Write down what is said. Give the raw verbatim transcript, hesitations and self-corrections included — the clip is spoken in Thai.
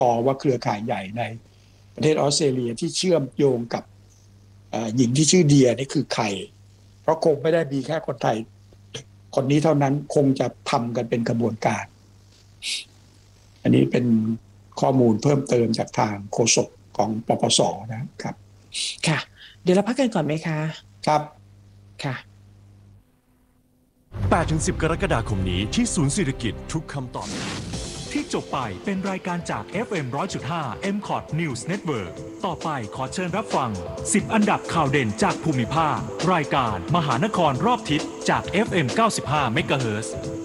พอว่าเครือข่ายใหญ่ในประเทศออสเตรเลียที่เชื่อมโยงกับหญิงที่ชื่อเดียนี่คือใครเพราะคงไม่ได้มีแค่คนไทยคนนี้เท่านั้นคงจะทำกันเป็นกระบวนการอันนี้เป็นข้อมูลเพิ่มเติมจากทางโฆษกของปปสนะครับค่ะเดี๋ยวเราพักกันก่อนไหมคะครับค่ะแปดถึงสิบ กรกฎาคมนี้ที่ศูนย์เศรษฐกิจทุกคำตอบที่จบไปเป็นรายการจาก เอฟ เอ็ม หนึ่งร้อยจุดห้า เอ็ม คอท News Network ต่อไปขอเชิญรับฟังสิบอันดับข่าวเด่นจากภูมิภาครายการมหานครรอบทิศจาก เอฟ เอ็ม เก้าสิบห้า เมกะเฮิรตซ์